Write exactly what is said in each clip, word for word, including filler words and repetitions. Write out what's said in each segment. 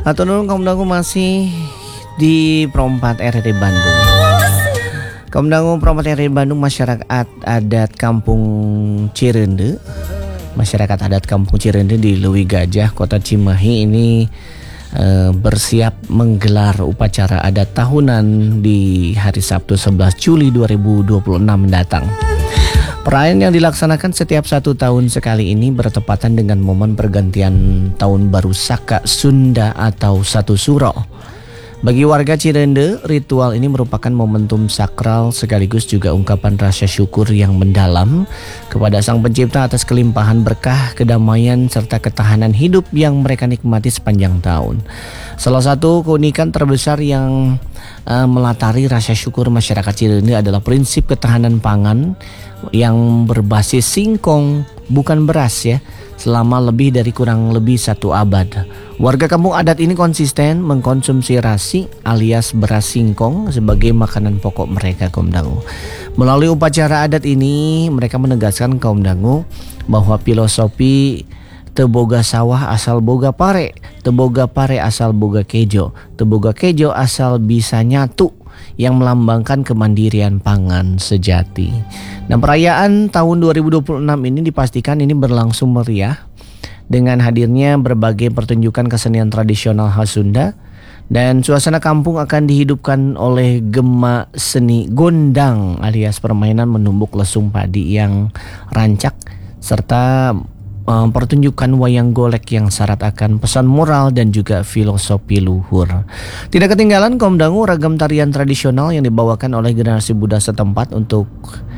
Atau dulu kaum dangu masih di Perempat R R I Bandung. Kaum dangu Perempat R R I Bandung, masyarakat adat Kampung Cirende. Masyarakat adat Kampung Cirende di Leuwi Gajah, Kota Cimahi ini e, bersiap menggelar upacara adat tahunan di hari Sabtu sebelas Juli dua ribu dua puluh enam mendatang. Perayaan yang dilaksanakan setiap satu tahun sekali ini bertepatan dengan momen pergantian Tahun Baru Saka Sunda atau Satu Suro. Bagi warga Cirende, ritual ini merupakan momentum sakral sekaligus juga ungkapan rasa syukur yang mendalam kepada Sang Pencipta atas kelimpahan berkah, kedamaian, serta ketahanan hidup yang mereka nikmati sepanjang tahun. Salah satu keunikan terbesar yang uh, melatari rasa syukur masyarakat Cirende adalah prinsip ketahanan pangan yang berbasis singkong, bukan beras ya, selama lebih dari kurang lebih satu abad. Warga kampung adat ini konsisten mengkonsumsi rasi alias beras singkong sebagai makanan pokok mereka, kaum dangu. Melalui upacara adat ini, mereka menegaskan, kaum dangu, bahwa filosofi teboga sawah asal boga pare, teboga pare asal boga kejo, teboga kejo asal bisa nyatu, yang melambangkan kemandirian pangan sejati. Nah, perayaan tahun dua ribu dua puluh enam ini dipastikan ini berlangsung meriah dengan hadirnya berbagai pertunjukan kesenian tradisional khas Sunda, dan suasana kampung akan dihidupkan oleh gema seni gondang alias permainan menumbuk lesung padi yang rancak, serta um, pertunjukan wayang golek yang syarat akan pesan moral dan juga filosofi luhur. Tidak ketinggalan, kaum dangu, ragam tarian tradisional yang dibawakan oleh generasi muda setempat untuk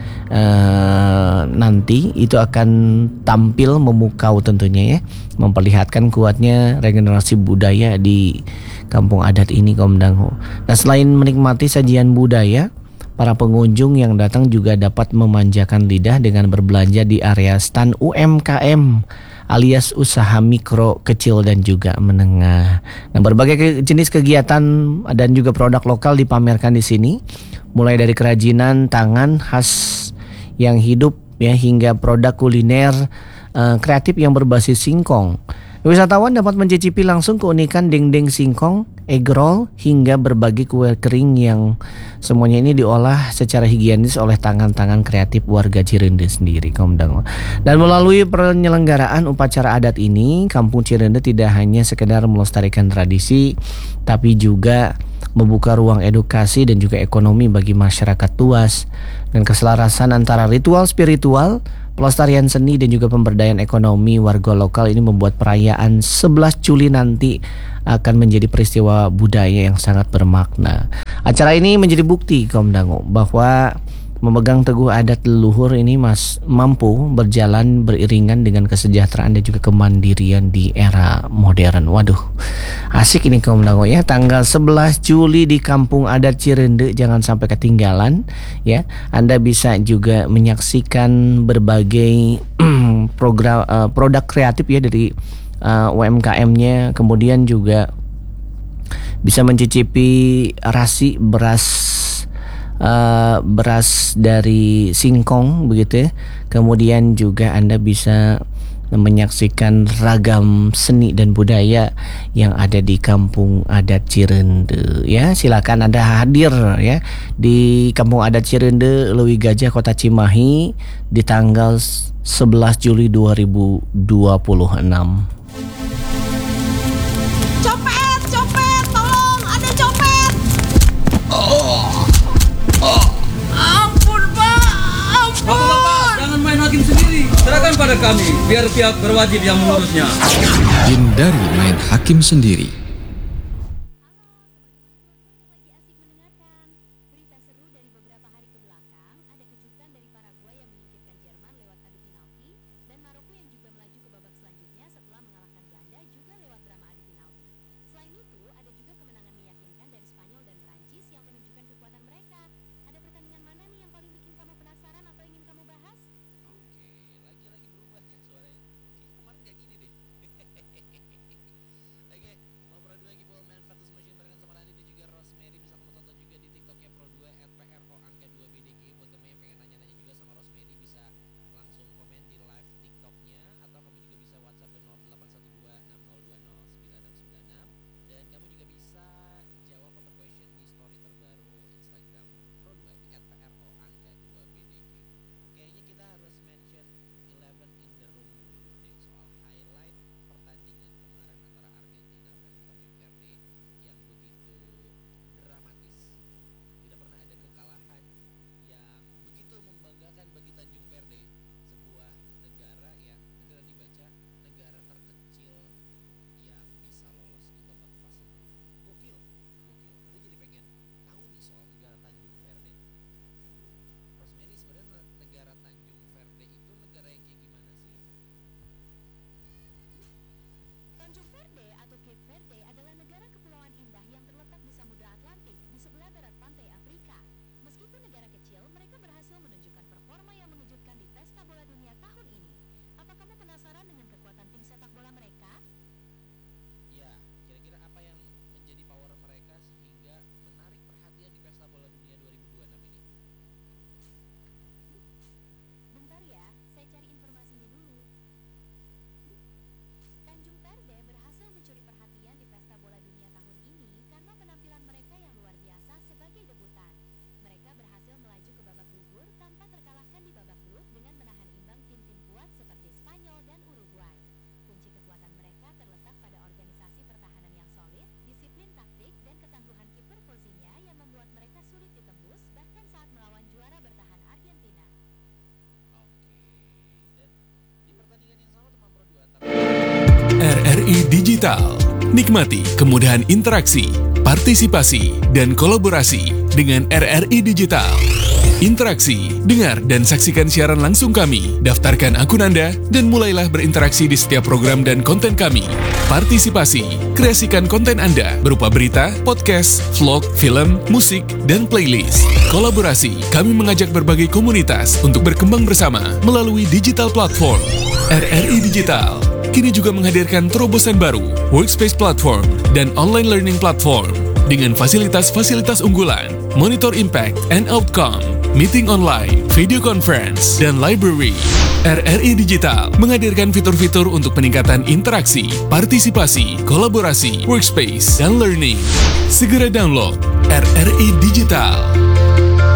Uh, nanti itu akan tampil memukau tentunya ya, memperlihatkan kuatnya regenerasi budaya di kampung adat ini, kaum dangu. Nah, selain menikmati sajian budaya, para pengunjung yang datang juga dapat memanjakan lidah dengan berbelanja di area stand U M K M alias usaha mikro, kecil, dan juga menengah. Nah, berbagai jenis kegiatan dan juga produk lokal dipamerkan di sini, mulai dari kerajinan tangan khas yang hidup ya hingga produk kuliner uh, kreatif yang berbasis singkong. Wisatawan dapat mencicipi langsung keunikan dendeng singkong, egg roll, hingga berbagai kue kering yang semuanya ini diolah secara higienis oleh tangan-tangan kreatif warga Cirende sendiri, kaum dangu. Dan melalui penyelenggaraan upacara adat ini, Kampung Cirende tidak hanya sekedar melestarikan tradisi, tapi juga membuka ruang edukasi dan juga ekonomi bagi masyarakat luas. Dan keselarasan antara ritual spiritual, pelestarian seni, dan juga pemberdayaan ekonomi warga lokal ini membuat perayaan sebelas Juli nanti akan menjadi peristiwa budaya yang sangat bermakna. Acara ini menjadi bukti, kaum dangu, bahwa memegang teguh adat leluhur ini mas mampu berjalan beriringan dengan kesejahteraan dan juga kemandirian di era modern. Waduh, asik ini, kaum dangu ya. Tanggal sebelas Juli di Kampung Adat Cirende, jangan sampai ketinggalan ya. Anda bisa juga menyaksikan berbagai program uh, produk kreatif ya dari uh, U M K M-nya, kemudian juga bisa mencicipi rasi beras Uh, beras dari singkong begitu ya. Kemudian juga Anda bisa menyaksikan ragam seni dan budaya yang ada di Kampung Adat Cirende ya. Silakan Anda hadir ya di Kampung Adat Cirende, Leuwi Gajah, Kota Cimahi di tanggal sebelas Juli dua ribu dua puluh enam. Copet, copet, tolong, ada copet. Oh. Ampun, Pak, ampun. Bapak-bapak, jangan main hakim sendiri. Serahkan pada kami, biar pihak berwajib yang mengurusnya. Hindari main hakim sendiri. Atlantik di sebelah barat pantai Afrika. Meskipun negara kecil, mereka berhasil menunjukkan performa yang mengejutkan di Pesta Bola Dunia tahun ini. Apa kamu penasaran dengan kekuatan tim sepak bola mereka? Ya, kira-kira apa yang menjadi power mereka sehingga menarik perhatian di Pesta Bola Dunia dua ribu dua puluh enam ini? Bentar ya, saya cari informasinya dulu. Tanjung Perde berhasil mencuri perhatian di Pesta Bola Dunia tahun ini karena penampilan mereka yang luar biasa sebagai debutan. Mereka berhasil melaju ke babak gugur tanpa terkalahkan di babak grup dengan menahan imbang tim-tim kuat seperti Spanyol dan Uruguay. Kunci kekuatan mereka terletak pada organisasi pertahanan yang solid, disiplin taktik, dan ketangguhan kiper Forzinia yang membuat mereka sulit ditembus bahkan saat melawan juara bertahan Argentina. Oke, dan di pertandingan yang sama teman pro dua antara R R I Digital. Nikmati kemudahan interaksi, partisipasi, dan kolaborasi dengan R R I Digital. Interaksi, dengar dan saksikan siaran langsung kami, daftarkan akun Anda, dan mulailah berinteraksi di setiap program dan konten kami. Partisipasi, kreasikan konten Anda berupa berita, podcast, vlog, film, musik, dan playlist. Kolaborasi, kami mengajak berbagai komunitas untuk berkembang bersama melalui digital platform. R R I Digital kini juga menghadirkan terobosan baru, workspace platform, dan online learning platform dengan fasilitas-fasilitas unggulan, monitor impact and outcome, meeting online, video conference, dan library. R R I Digital menghadirkan fitur-fitur untuk peningkatan interaksi, partisipasi, kolaborasi, workspace, dan learning. Segera download R R I Digital.